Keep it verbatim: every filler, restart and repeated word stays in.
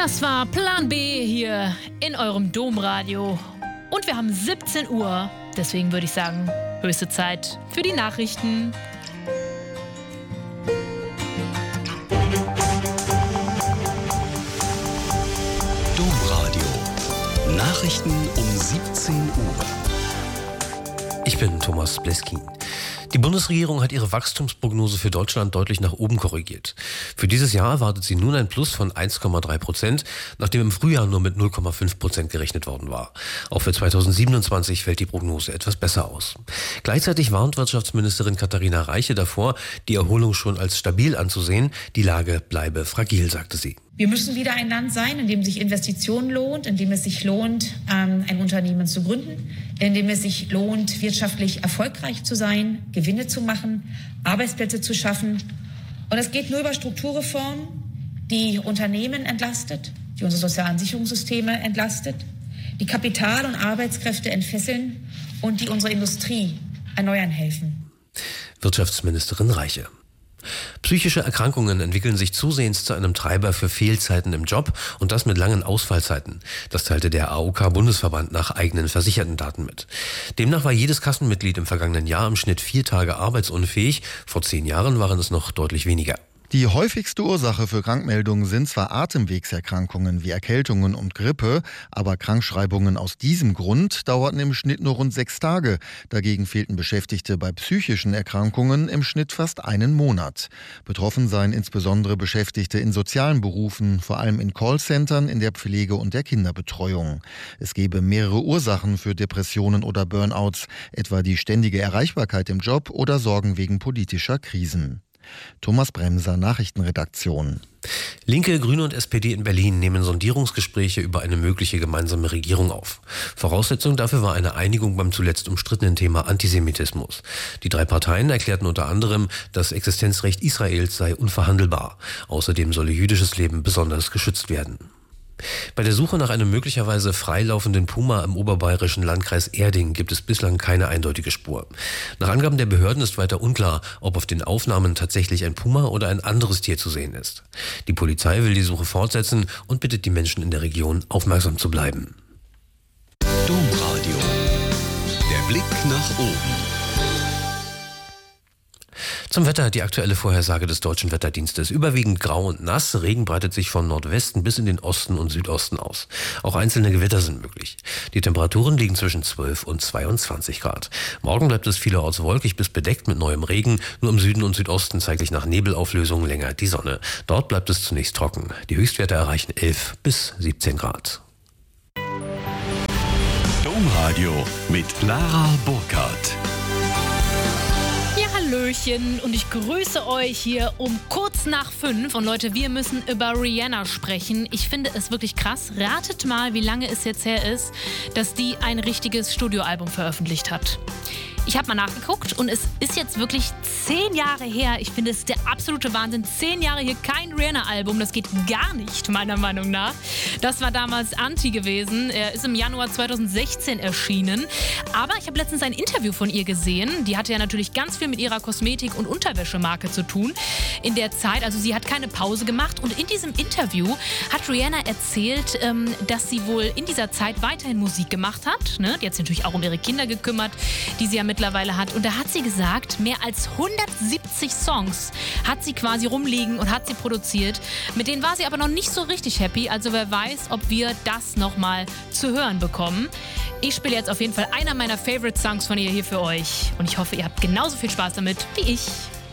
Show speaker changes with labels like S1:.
S1: Das war Plan B hier in eurem Domradio. Und wir haben siebzehn Uhr. Deswegen würde ich sagen, höchste Zeit für die Nachrichten.
S2: Domradio. Nachrichten um siebzehn Uhr.
S3: Ich bin Thomas Bleskin. Die Bundesregierung hat ihre Wachstumsprognose für Deutschland deutlich nach oben korrigiert. Für dieses Jahr erwartet sie nun ein Plus von eins Komma drei Prozent, nachdem im Frühjahr nur mit null Komma fünf Prozent gerechnet worden war. Auch für zweitausendsiebenundzwanzig fällt die Prognose etwas besser aus. Gleichzeitig warnt Wirtschaftsministerin Katharina Reiche davor, die Erholung schon als stabil anzusehen. Die Lage bleibe fragil, sagte sie.
S4: Wir müssen wieder ein Land sein, in dem sich Investition lohnt, in dem es sich lohnt, ein Unternehmen zu gründen, in dem es sich lohnt, wirtschaftlich erfolgreich zu sein, Gewinne zu machen, Arbeitsplätze zu schaffen. Und das geht nur über Strukturreformen, die Unternehmen entlastet, die unsere sozialen Sicherungssysteme entlastet, die Kapital- und Arbeitskräfte entfesseln und die unsere Industrie erneuern helfen.
S3: Wirtschaftsministerin Reiche. Psychische Erkrankungen entwickeln sich zusehends zu einem Treiber für Fehlzeiten im Job und das mit langen Ausfallzeiten. Das teilte der A O K-Bundesverband nach eigenen versicherten Daten mit. Demnach war jedes Kassenmitglied im vergangenen Jahr im Schnitt vier Tage arbeitsunfähig. Vor zehn Jahren waren es noch deutlich weniger.
S5: Die häufigste Ursache für Krankmeldungen sind zwar Atemwegserkrankungen wie Erkältungen und Grippe, aber Krankschreibungen aus diesem Grund dauerten im Schnitt nur rund sechs Tage. Dagegen fehlten Beschäftigte bei psychischen Erkrankungen im Schnitt fast einen Monat. Betroffen seien insbesondere Beschäftigte in sozialen Berufen, vor allem in Callcentern, in der Pflege und der Kinderbetreuung. Es gebe mehrere Ursachen für Depressionen oder Burnouts, etwa die ständige Erreichbarkeit im Job oder Sorgen wegen politischer Krisen. Thomas Bremser, Nachrichtenredaktion.
S3: Linke, Grüne und S P D in Berlin nehmen Sondierungsgespräche über eine mögliche gemeinsame Regierung auf. Voraussetzung dafür war eine Einigung beim zuletzt umstrittenen Thema Antisemitismus. Die drei Parteien erklärten unter anderem, das Existenzrecht Israels sei unverhandelbar. Außerdem solle jüdisches Leben besonders geschützt werden. Bei der Suche nach einem möglicherweise freilaufenden Puma im oberbayerischen Landkreis Erding gibt es bislang keine eindeutige Spur. Nach Angaben der Behörden ist weiter unklar, ob auf den Aufnahmen tatsächlich ein Puma oder ein anderes Tier zu sehen ist. Die Polizei will die Suche fortsetzen und bittet die Menschen in der Region, aufmerksam zu bleiben.
S2: Domradio. Der Blick nach oben.
S3: Zum Wetter, die aktuelle Vorhersage des Deutschen Wetterdienstes. Überwiegend grau und nass, Regen breitet sich von Nordwesten bis in den Osten und Südosten aus. Auch einzelne Gewitter sind möglich. Die Temperaturen liegen zwischen zwölf und zweiundzwanzig Grad. Morgen bleibt es vielerorts wolkig bis bedeckt mit neuem Regen. Nur im Süden und Südosten zeigt sich nach Nebelauflösung länger die Sonne. Dort bleibt es zunächst trocken. Die Höchstwerte erreichen elf bis siebzehn Grad.
S2: Domradio mit Lara Burkhardt.
S1: Hallöchen und ich grüße euch hier um kurz nach fünf. Und Leute, wir müssen über Rihanna sprechen. Ich finde es wirklich krass. Ratet mal, wie lange es jetzt her ist, dass die ein richtiges Studioalbum veröffentlicht hat. Ich habe mal nachgeguckt und es ist jetzt wirklich zehn Jahre her. Ich finde, es ist der absolute Wahnsinn. Zehn Jahre hier kein Rihanna-Album. Das geht gar nicht, meiner Meinung nach. Das war damals Anti gewesen. Er ist im Januar zweitausendsechzehn erschienen. Aber ich habe letztens ein Interview von ihr gesehen. Die hatte ja natürlich ganz viel mit ihrer Kosmetik- und Unterwäschemarke zu tun in der Zeit. Also sie hat keine Pause gemacht. Und in diesem Interview hat Rihanna erzählt, dass sie wohl in dieser Zeit weiterhin Musik gemacht hat. Die hat sich natürlich auch um ihre Kinder gekümmert, die sie ja mittlerweile hat. Und da hat sie gesagt, mehr als hundertsiebzig Songs hat sie quasi rumliegen und hat sie produziert. Mit denen war sie aber noch nicht so richtig happy. Also wer weiß, ob wir das nochmal zu hören bekommen. Ich spiele jetzt auf jeden Fall einer meiner Favorite Songs von ihr hier für euch. Und ich hoffe, ihr habt genauso viel Spaß damit wie ich.